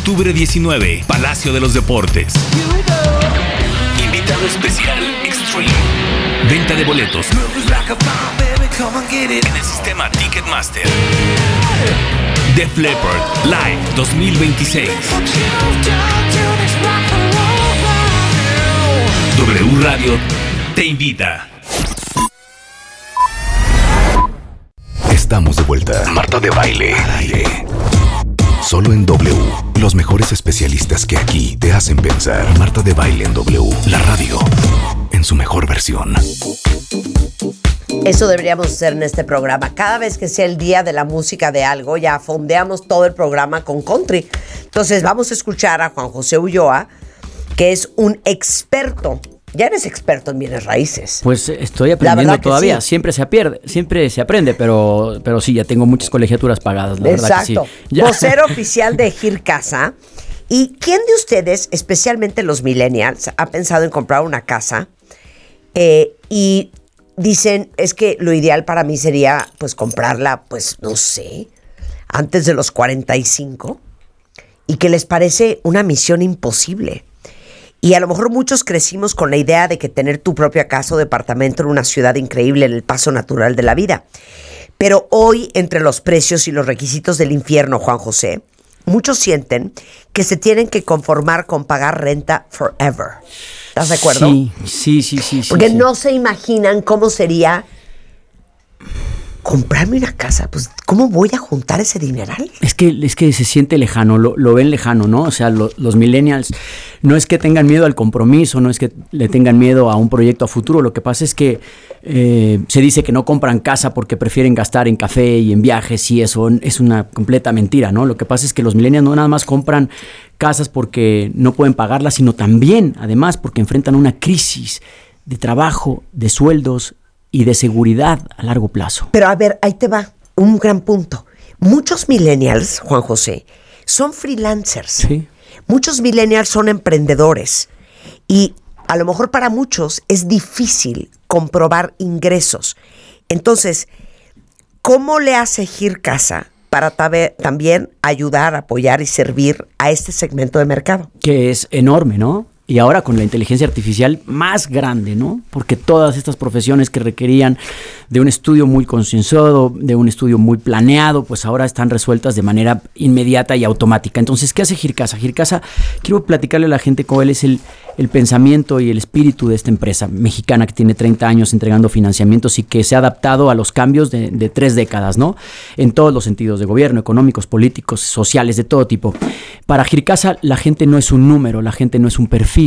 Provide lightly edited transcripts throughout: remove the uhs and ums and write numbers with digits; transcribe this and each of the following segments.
octubre 19, Palacio de los Deportes. Invitado especial, Extreme. Venta de boletos en el sistema Ticketmaster. Def Leppard Live 2026. W Radio te invita. Estamos de vuelta. Marta de Baile. Al aire. Solo en W. Los mejores especialistas que aquí te hacen pensar. Marta de Baile en W. La radio. En su mejor versión. Eso deberíamos hacer en este programa. Cada vez que sea el día de la música de algo, ya fondeamos todo el programa con country. Entonces vamos a escuchar a Juan José Ulloa, que es un experto. Ya eres experto en bienes raíces. Pues estoy aprendiendo todavía. Sí. Siempre se aprende, pero sí, ya tengo muchas colegiaturas pagadas. La Exacto. Verdad que sí. Vocero oficial de Gircasa. ¿Y quién de ustedes, especialmente los millennials, ha pensado en comprar una casa y dicen, es que lo ideal para mí sería pues comprarla, pues no sé, antes de los 45, y que les parece una misión imposible? Y a lo mejor muchos crecimos con la idea de que tener tu propia casa o departamento en una ciudad increíble en el paso natural de la vida. Pero hoy, entre los precios y los requisitos del infierno, Juan José, muchos sienten que se tienen que conformar con pagar renta forever. ¿Estás de acuerdo? Sí. Porque sí. no se imaginan cómo sería comprarme una casa. Pues, ¿cómo voy a juntar ese dineral? Es que se siente lejano, lo ven lejano, ¿no? O sea, los millennials no es que tengan miedo al compromiso, no es que le tengan miedo a un proyecto a futuro. Lo que pasa es que se dice que no compran casa porque prefieren gastar en café y en viajes, y eso es una completa mentira, ¿no? Lo que pasa es que los millennials no nada más compran casas porque no pueden pagarlas, sino también, además, porque enfrentan una crisis de trabajo, de sueldos y de seguridad a largo plazo. Pero a ver, ahí te va un gran punto. Muchos millennials, Juan José, son freelancers. Sí. Muchos millennials son emprendedores. Y a lo mejor para muchos es difícil comprobar ingresos. Entonces, ¿cómo le hace Gircasa para también ayudar, apoyar y servir a este segmento de mercado? Que es enorme, ¿no? Y ahora con la inteligencia artificial más grande, ¿no? Porque todas estas profesiones que requerían de un estudio muy concienzado, de un estudio muy planeado, pues ahora están resueltas de manera inmediata y automática. Entonces, ¿qué hace Gircasa? Gircasa, quiero platicarle a la gente cuál es el pensamiento y el espíritu de esta empresa mexicana que tiene 30 años entregando financiamientos y que se ha adaptado a los cambios de 3 décadas, ¿no? En todos los sentidos, de gobierno, económicos, políticos, sociales, de todo tipo. Para Gircasa, la gente no es un número, la gente no es un perfil.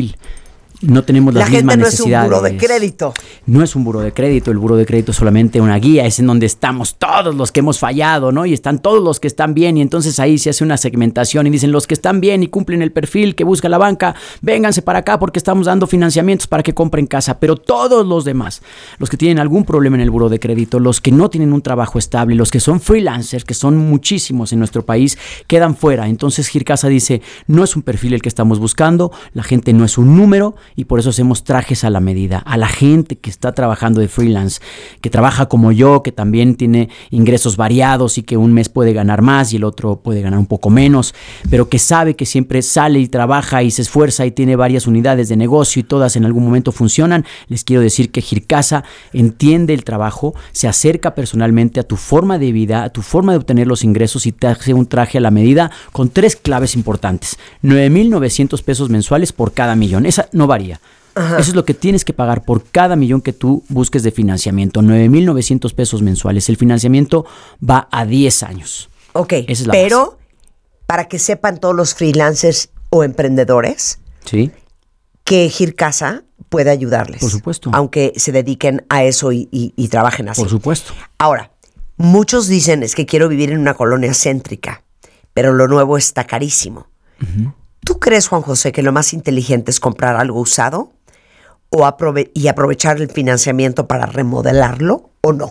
No tenemos las mismas necesidades. La gente no es un buró de crédito. No es un buró de crédito. El buró de crédito es solamente una guía. Es en donde estamos todos los que hemos fallado, ¿no? Y están todos los que están bien. Y entonces ahí se hace una segmentación y dicen los que están bien y cumplen el perfil que busca la banca, vénganse para acá porque estamos dando financiamientos para que compren casa. Pero todos los demás, los que tienen algún problema en el buró de crédito, los que no tienen un trabajo estable, los que son freelancers, que son muchísimos en nuestro país, quedan fuera. Entonces Gircasa dice, no es un perfil el que estamos buscando, la gente no es un número, y por eso hacemos trajes a la medida. A la gente que está trabajando de freelance, que trabaja como yo, que también tiene ingresos variados y que un mes puede ganar más y el otro puede ganar un poco menos, pero que sabe que siempre sale y trabaja y se esfuerza y tiene varias unidades de negocio y todas en algún momento funcionan. Les quiero decir que Gircasa entiende el trabajo, se acerca personalmente a tu forma de vida, a tu forma de obtener los ingresos y te hace un traje a la medida con 3 claves importantes. 9,900 pesos mensuales por cada millón. Esa no varía. Ajá. Eso es lo que tienes que pagar por cada millón que tú busques de financiamiento. 9,900 pesos mensuales. El financiamiento va a 10 años. Ok, esa es la pero base. Para que sepan todos los freelancers o emprendedores, ¿sí?, que Gircasa puede ayudarles. Por supuesto. Aunque se dediquen a eso y trabajen así. Por supuesto. Ahora, muchos dicen, es que quiero vivir en una colonia céntrica, pero lo nuevo está carísimo. Uh-huh. ¿Tú crees, Juan José, que lo más inteligente es comprar algo usado o aprovechar el financiamiento para remodelarlo o no?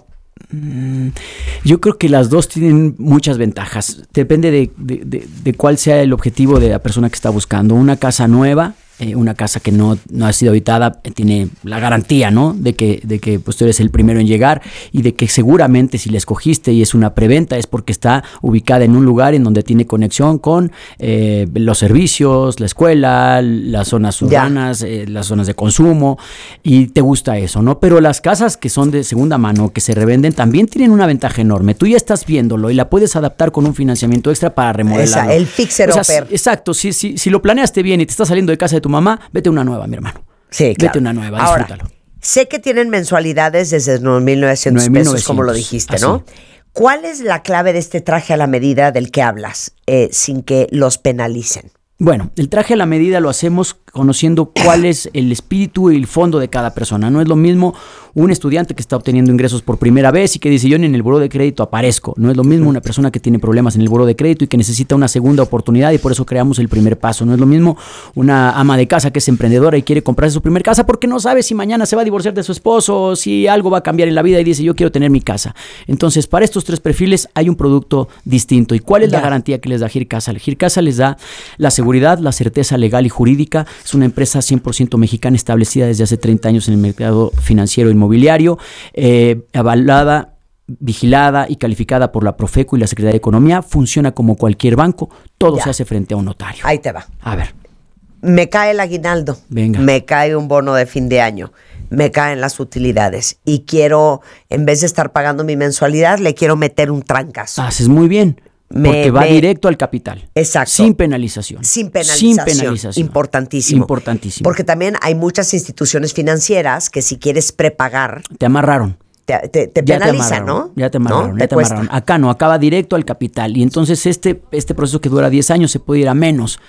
Yo creo que las dos tienen muchas ventajas. Depende de cuál sea el objetivo de la persona que está buscando. Una casa nueva una casa que no ha sido habitada, tiene la garantía, ¿no? De que pues tú eres el primero en llegar y de que seguramente si la escogiste y es una preventa es porque está ubicada en un lugar en donde tiene conexión con los servicios, la escuela, las zonas urbanas, las zonas de consumo, y te gusta eso, ¿no? Pero las casas que son de segunda mano, que se revenden, también tienen una ventaja enorme. Tú ya estás viéndolo y la puedes adaptar con un financiamiento extra para remodelarlo. El fixer-upper. Exacto, si lo planeaste bien y te estás saliendo de casa de tu mamá, vete a una nueva, mi hermano. Sí, claro. Vete a una nueva, Ahora, disfrútalo. sé que tienen mensualidades desde 9,900 pesos, como lo dijiste, ¿no? ¿Cuál es la clave de este traje a la medida del que hablas, sin que los penalicen? Bueno, el traje a la medida lo hacemos conociendo cuál es el espíritu y el fondo de cada persona. No es lo mismo un estudiante que está obteniendo ingresos por primera vez y que dice, yo ni en el buró de crédito aparezco. No es lo mismo una persona que tiene problemas en el buró de crédito y que necesita una segunda oportunidad, y por eso creamos el primer paso. No es lo mismo una ama de casa que es emprendedora y quiere comprarse su primer casa porque no sabe si mañana se va a divorciar de su esposo o si algo va a cambiar en la vida y dice, yo quiero tener mi casa. Entonces, para estos tres perfiles hay un producto distinto. ¿Y cuál es la garantía que les da Gircasa? Gircasa les da la seguridad, la certeza legal y jurídica. Es una empresa 100% mexicana, establecida desde hace 30 años en el mercado financiero inmobiliario, avalada, vigilada y calificada por la Profeco y la Secretaría de Economía. Funciona como cualquier banco, todo se hace frente a un notario. Ahí te va. A ver. Me cae el aguinaldo. Venga. Me cae un bono de fin de año. Me caen las utilidades. Y quiero, en vez de estar pagando mi mensualidad, le quiero meter un trancazo. Haces muy bien. Porque va directo al capital. Exacto. Sin penalización. Sin penalización. Importantísimo. Importantísimo. Porque también hay muchas instituciones financieras que si quieres prepagar, te amarraron. Te penalizan, ¿no? Ya te amarraron, ¿no? ya te amarraron. Acá no, acá va directo al capital. Y entonces este proceso que dura 10 años se puede ir a menos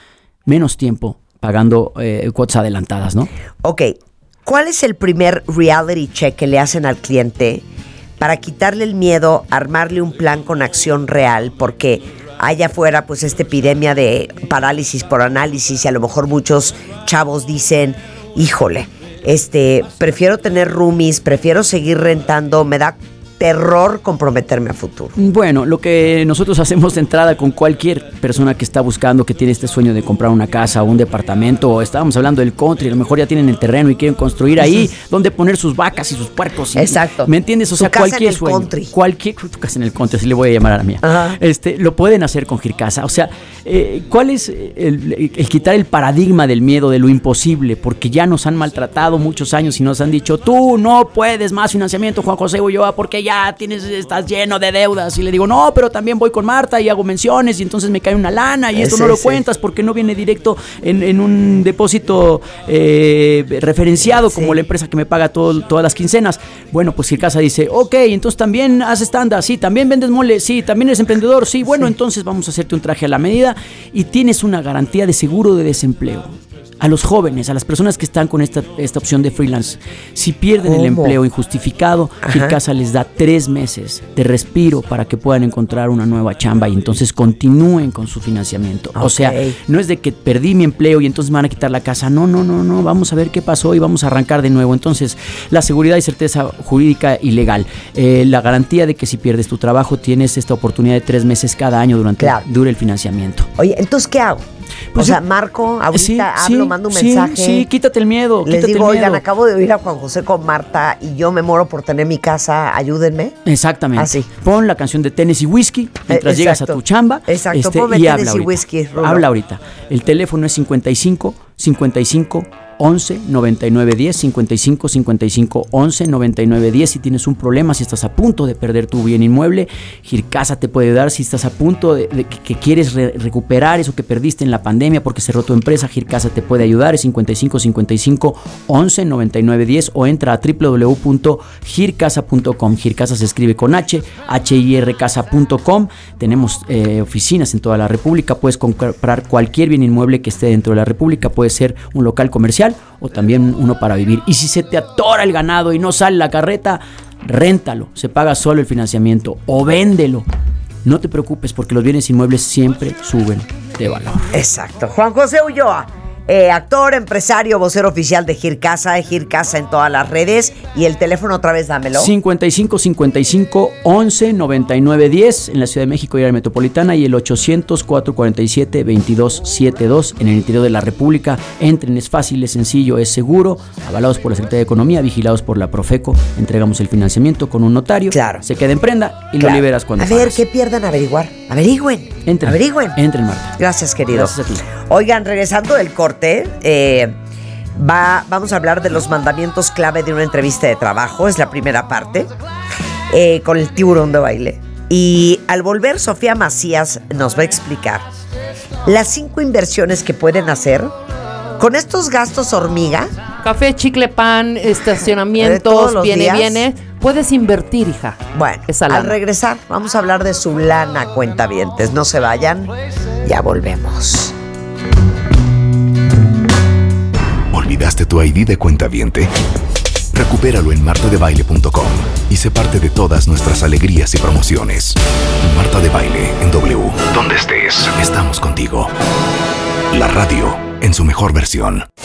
tiempo pagando cuotas adelantadas, ¿no? Ok. ¿Cuál es el primer reality check que le hacen al cliente para quitarle el miedo, armarle un plan con acción real? Porque allá afuera, pues, esta epidemia de parálisis por análisis, y a lo mejor muchos chavos dicen, híjole, prefiero tener roomies, prefiero seguir rentando, me da terror comprometerme a futuro. Bueno, lo que nosotros hacemos de entrada con cualquier persona que está buscando, que tiene este sueño de comprar una casa o un departamento, o estábamos hablando del country, a lo mejor ya tienen el terreno y quieren construir ahí donde poner sus vacas y sus puercos. Exacto. ¿Me entiendes? O sea, cualquier sueño. Tu casa en el country, así le voy a llamar a la mía. Ajá. Lo pueden hacer con Gircasa. O sea, ¿cuál es el quitar el paradigma del miedo, de lo imposible? Porque ya nos han maltratado muchos años y nos han dicho, tú no puedes más financiamiento, Juan José Ulloa, porque ya estás lleno de deudas. Y le digo, no, pero también voy con Marta y hago menciones y entonces me cae una lana y esto no lo cuentas porque no viene directo en un depósito referenciado como la empresa que me paga todas las quincenas. Bueno, pues Gircasa dice, ok, entonces también haces tanda, sí, también vendes mole, sí, también eres emprendedor, sí, bueno, entonces vamos a hacerte un traje a la medida y tienes una garantía de seguro de desempleo. A los jóvenes, a las personas que están con esta opción de freelance, si pierden el empleo injustificado, Gircasa les da 3 meses de respiro para que puedan encontrar una nueva chamba y entonces continúen con su financiamiento. O sea, no es de que perdí mi empleo y entonces me van a quitar la casa. No, vamos a ver qué pasó y vamos a arrancar de nuevo. Entonces, la seguridad y certeza jurídica y legal. La garantía de que si pierdes tu trabajo tienes esta oportunidad de 3 meses cada año dure el financiamiento. Oye, entonces, ¿qué hago? Pues o sea, marco, ahorita hablo, mando un mensaje. Sí, quítate el miedo. Les digo, oigan, acabo de oír a Juan José con Marta y yo me muero por tener mi casa, ayúdenme. Exactamente. Así. Pon la canción de Tennessee Whiskey mientras llegas a tu chamba. Exacto, ponme Tennessee Whiskey. Habla ahorita. El teléfono es 55 11 99 10, 55 55 11 99 10. Si tienes un problema, si estás a punto de perder tu bien inmueble, Gircasa te puede dar. Si estás a punto de que quieres recuperar eso que perdiste en la pandemia porque cerró tu empresa, Gircasa te puede ayudar. Es 55 55 11 99 10 o entra a www.gircasa.com. Gircasa se escribe con H, HIRcasa.com. Tenemos oficinas en toda la República. Puedes comprar cualquier bien inmueble que esté dentro de la República. Puede ser un local comercial o también uno para vivir. Y si se te atora el ganado y no sale la carreta, réntalo, se paga solo el financiamiento o véndelo. No te preocupes porque los bienes inmuebles siempre suben de valor. Exacto. Juan José Ulloa, actor, empresario, vocero oficial de Gir Casa en todas las redes. Y el teléfono otra vez, dámelo. 55 55 11 99 10 en la Ciudad de México y área metropolitana, y el 800 447 22 72 en el interior de la República. Entren, es fácil, es sencillo, es seguro. Avalados por la Secretaría de Economía, vigilados por la Profeco. Entregamos el financiamiento con un notario. Claro. Se queda en prenda y Claro. lo liberas cuando A ver, pagas. ¿qué pierdan averiguar? Averigüen. Averigüen. Entren, Marta. Gracias, querido. Gracias a ti. Oigan, regresando del corte, vamos a hablar de los mandamientos clave de una entrevista de trabajo. Es la primera parte, con el tiburón de baile. Y al volver, Sofía Macías nos va a explicar las 5 inversiones que pueden hacer con estos gastos hormiga. Café, chicle, pan, ¿De todos estacionamientos, los días? viene. Puedes invertir, hija. Bueno, Esa al lana. regresar vamos a hablar de su lana, cuentavientes. No se vayan, ya volvemos. ¿Olvidaste tu ID de cuentaviente? Recupéralo en martadebaile.com y sé parte de todas nuestras alegrías y promociones. Marta de Baile en W. Donde estés, estamos contigo. La radio en su mejor versión.